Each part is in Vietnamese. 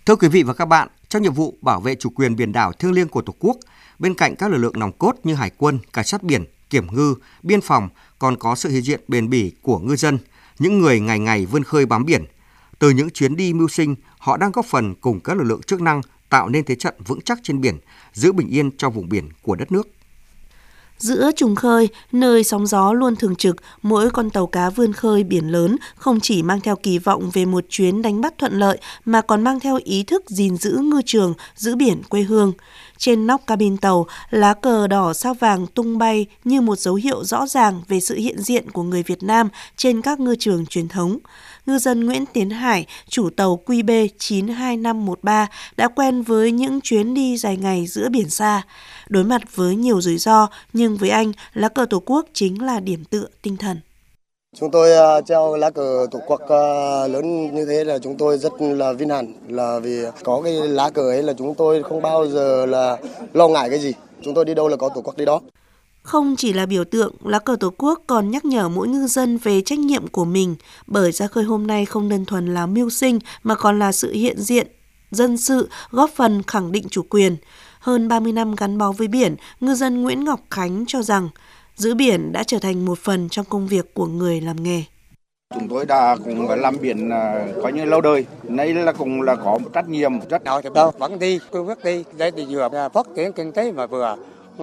Thưa quý vị và các bạn, trong nhiệm vụ bảo vệ chủ quyền biển đảo thiêng liêng của Tổ quốc, bên cạnh các lực lượng nòng cốt như Hải quân, Cảnh sát biển, Kiểm ngư, Biên phòng còn có sự hiện diện bền bỉ của ngư dân, những người ngày ngày vươn khơi bám biển. Từ những chuyến đi mưu sinh, họ đang góp phần cùng các lực lượng chức năng tạo nên thế trận vững chắc trên biển, giữ bình yên cho vùng biển của đất nước. Giữa trùng khơi, nơi sóng gió luôn thường trực, mỗi con tàu cá vươn khơi biển lớn không chỉ mang theo kỳ vọng về một chuyến đánh bắt thuận lợi mà còn mang theo ý thức gìn giữ ngư trường, giữ biển quê hương. Trên nóc cabin tàu, lá cờ đỏ sao vàng tung bay như một dấu hiệu rõ ràng về sự hiện diện của người Việt Nam trên các ngư trường truyền thống. Ngư dân Nguyễn Tiến Hải, chủ tàu QB 92513, đã quen với những chuyến đi dài ngày giữa biển xa. Đối mặt với nhiều rủi ro, nhưng với anh, lá cờ Tổ quốc chính là điểm tựa tinh thần. Chúng tôi treo lá cờ Tổ quốc lớn như thế là chúng tôi rất là vinh hạnh, là vì có cái lá cờ ấy là chúng tôi không bao giờ là lo ngại cái gì. Chúng tôi đi đâu là có Tổ quốc đi đó. Không chỉ là biểu tượng, lá cờ Tổ quốc còn nhắc nhở mỗi ngư dân về trách nhiệm của mình, bởi ra khơi hôm nay không đơn thuần là mưu sinh mà còn là sự hiện diện, dân sự, góp phần khẳng định chủ quyền. Hơn 30 năm gắn bó với biển, ngư dân Nguyễn Ngọc Khánh cho rằng giữ biển đã trở thành một phần trong công việc của người làm nghề. Chúng tôi đã cùng làm biển có như lâu đời, nay là cũng là có một trách nhiệm rất nào đâu vẫn đi cương quyết đi để vừa phát triển kinh tế mà vừa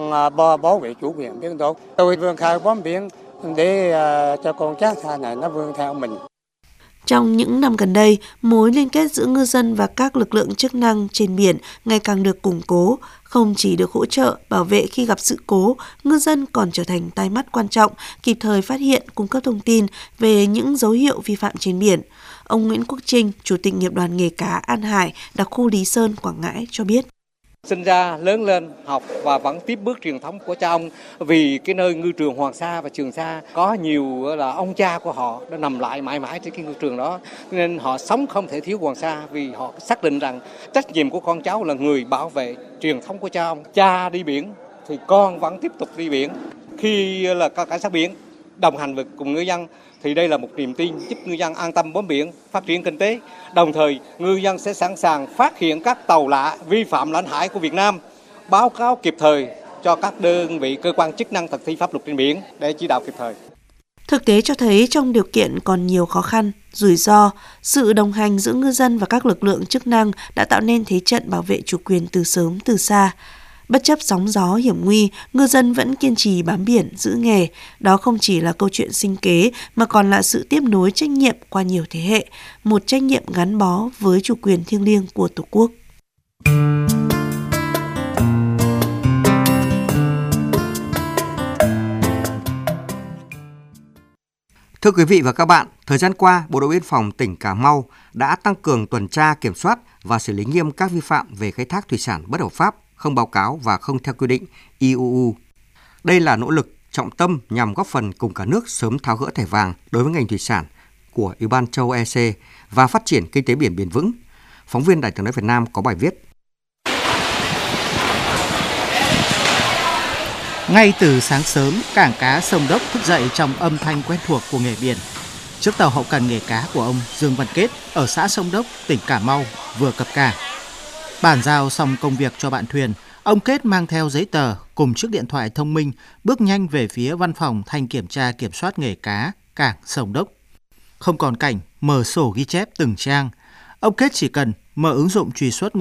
bảo vệ chủ quyền biển đảo. Tôi vươn khơi bám biển để cho con cháu sau này nó vươn theo mình. Trong những năm gần đây, mối liên kết giữa ngư dân và các lực lượng chức năng trên biển ngày càng được củng cố. Không chỉ được hỗ trợ, bảo vệ khi gặp sự cố, ngư dân còn trở thành tai mắt quan trọng, kịp thời phát hiện, cung cấp thông tin về những dấu hiệu vi phạm trên biển. Ông Nguyễn Quốc Trinh, Chủ tịch Nghiệp đoàn Nghề cá An Hải, đặc khu Lý Sơn, Quảng Ngãi cho biết. Sinh ra, lớn lên, học và vẫn tiếp bước truyền thống của cha ông, vì cái nơi ngư trường Hoàng Sa và Trường Sa có nhiều là ông cha của họ đã nằm lại mãi mãi trên cái ngư trường đó, nên họ sống không thể thiếu Hoàng Sa, vì họ xác định rằng trách nhiệm của con cháu là người bảo vệ truyền thống của cha ông. Cha đi biển thì con vẫn tiếp tục đi biển. Khi là cảnh sát biển đồng hành với cùng ngư dân thì đây là một niềm tin giúp ngư dân an tâm bám biển, phát triển kinh tế. Đồng thời, ngư dân sẽ sẵn sàng phát hiện các tàu lạ vi phạm lãnh hải của Việt Nam, báo cáo kịp thời cho các đơn vị cơ quan chức năng thực thi pháp luật trên biển để chỉ đạo kịp thời. Thực tế cho thấy trong điều kiện còn nhiều khó khăn, rủi ro, sự đồng hành giữa ngư dân và các lực lượng chức năng đã tạo nên thế trận bảo vệ chủ quyền từ sớm từ xa. Bất chấp sóng gió hiểm nguy, ngư dân vẫn kiên trì bám biển, giữ nghề. Đó không chỉ là câu chuyện sinh kế, mà còn là sự tiếp nối trách nhiệm qua nhiều thế hệ, một trách nhiệm gắn bó với chủ quyền thiêng liêng của Tổ quốc. Thưa quý vị và các bạn, thời gian qua, Bộ đội Biên phòng tỉnh Cà Mau đã tăng cường tuần tra, kiểm soát và xử lý nghiêm các vi phạm về khai thác thủy sản bất hợp pháp, không báo cáo và không theo quy định IUU. Đây là nỗ lực trọng tâm nhằm góp phần cùng cả nước sớm tháo gỡ thẻ vàng đối với ngành thủy sản của Ủy ban châu Âu EC và phát triển kinh tế biển bền vững. Phóng viên Đài Tiếng nói Việt Nam có bài viết. Ngay từ sáng sớm, cảng cá Sông Đốc thức dậy trong âm thanh quen thuộc của nghề biển. Chiếc tàu hậu cần nghề cá của ông Dương Văn Kết ở xã Sông Đốc, tỉnh Cà Mau vừa cập cảng. Bàn giao xong công việc cho bạn thuyền, ông Kết mang theo giấy tờ cùng chiếc điện thoại thông minh bước nhanh về phía văn phòng thanh kiểm tra kiểm soát nghề cá cảng Sông Đốc. Không còn cảnh mở sổ ghi chép từng trang, ông Kết chỉ cần mở ứng dụng truy xuất